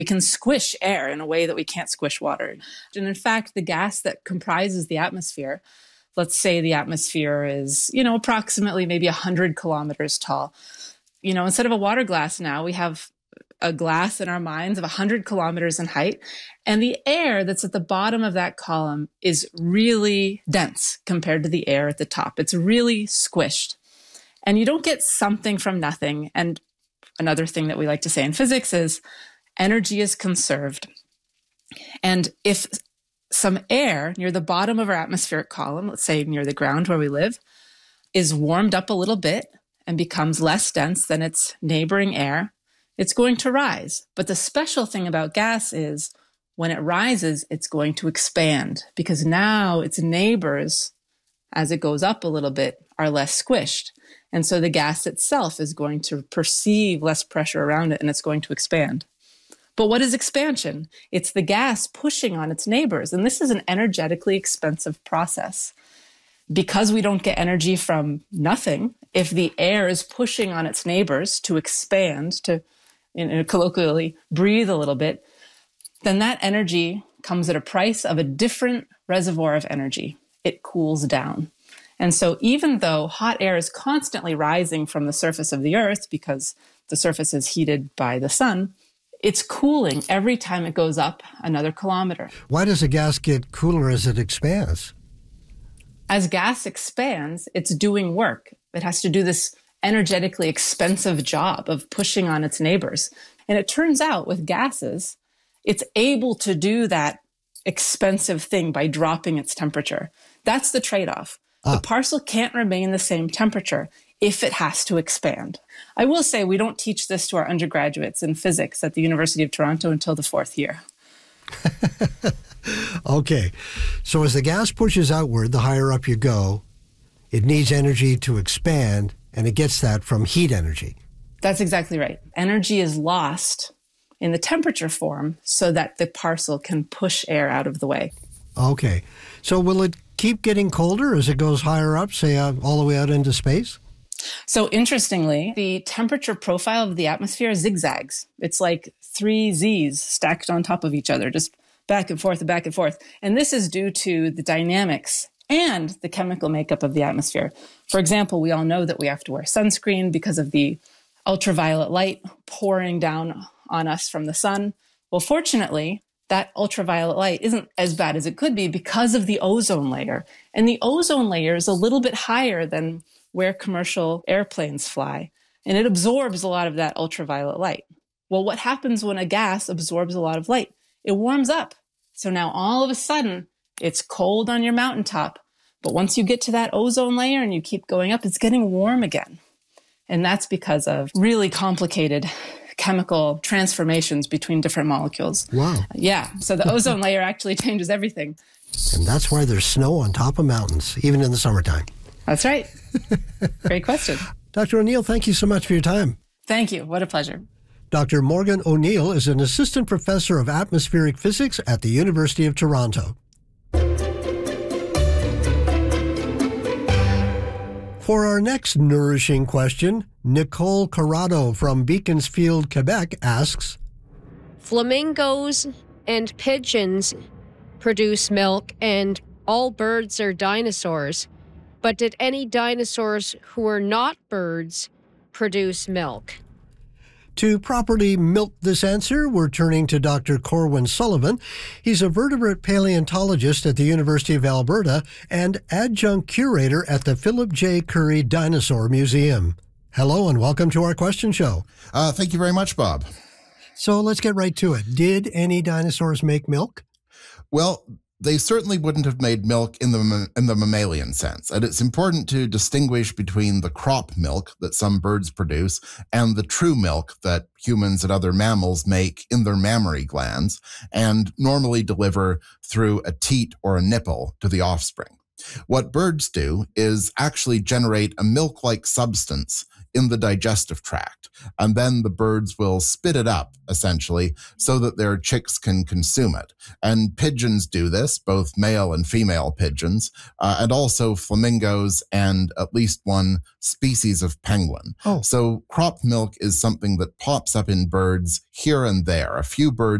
We can squish air in a way that we can't squish water. And in fact, the gas that comprises the atmosphere, let's say the atmosphere is, approximately maybe 100 kilometers tall. Instead of a water glass now, we have a glass in our minds of 100 kilometers in height. And the air that's at the bottom of that column is really dense compared to the air at the top. It's really squished. And you don't get something from nothing. And another thing that we like to say in physics is energy is conserved. And if some air near the bottom of our atmospheric column, let's say near the ground where we live, is warmed up a little bit and becomes less dense than its neighboring air, it's going to rise. But the special thing about gas is when it rises, it's going to expand because now its neighbors, as it goes up a little bit, are less squished. And so the gas itself is going to perceive less pressure around it and it's going to expand. But what is expansion? It's the gas pushing on its neighbors. And this is an energetically expensive process. Because we don't get energy from nothing, if the air is pushing on its neighbors to expand, to colloquially breathe a little bit, then that energy comes at a price of a different reservoir of energy. It cools down. And so even though hot air is constantly rising from the surface of the earth because the surface is heated by the sun, it's cooling every time it goes up another kilometer. Why does a gas get cooler as it expands? As gas expands, it's doing work. It has to do this energetically expensive job of pushing on its neighbors. And it turns out with gases, it's able to do that expensive thing by dropping its temperature. That's the trade-off. The parcel can't remain the same temperature if it has to expand. I will say we don't teach this to our undergraduates in physics at the University of Toronto until the 4th year. Okay. So as the gas pushes outward, the higher up you go, it needs energy to expand, and it gets that from heat energy. That's exactly right. Energy is lost in the temperature form so that the parcel can push air out of the way. Okay. So will it keep getting colder as it goes higher up, say all the way out into space? So interestingly, the temperature profile of the atmosphere zigzags. It's like 3 Z's stacked on top of each other, just back and forth and back and forth. And this is due to the dynamics and the chemical makeup of the atmosphere. For example, we all know that we have to wear sunscreen because of the ultraviolet light pouring down on us from the sun. Well, fortunately, that ultraviolet light isn't as bad as it could be because of the ozone layer. And the ozone layer is a little bit higher than where commercial airplanes fly. And it absorbs a lot of that ultraviolet light. Well, what happens when a gas absorbs a lot of light? It warms up. So now all of a sudden, it's cold on your mountaintop. But once you get to that ozone layer and you keep going up, it's getting warm again. And that's because of really complicated chemical transformations between different molecules. Wow. Yeah. So the ozone layer actually changes everything. And that's why there's snow on top of mountains, even in the summertime. That's right. Great question. Dr. O'Neill, thank you so much for your time. Thank you. What a pleasure. Dr. Morgan O'Neill is an assistant professor of atmospheric physics at the University of Toronto. For our next nourishing question, Nicole Corrado from Beaconsfield, Quebec asks, Flamingos and pigeons produce milk, and all birds are dinosaurs. But did any dinosaurs who are not birds produce milk? To properly milk this answer, we're turning to Dr. Corwin Sullivan. He's a vertebrate paleontologist at the University of Alberta and adjunct curator at the Philip J. Currie Dinosaur Museum. Hello and welcome to our question show. Thank you very much, Bob. So let's get right to it. Did any dinosaurs make milk? Well, they certainly wouldn't have made milk in the mammalian sense. And it's important to distinguish between the crop milk that some birds produce and the true milk that humans and other mammals make in their mammary glands and normally deliver through a teat or a nipple to the offspring. What birds do is actually generate a milk-like substance in the digestive tract. And then the birds will spit it up, essentially, so that their chicks can consume it. And pigeons do this, both male and female pigeons, and also flamingos and at least one species of penguin. Oh. So crop milk is something that pops up in birds here and there. A few birds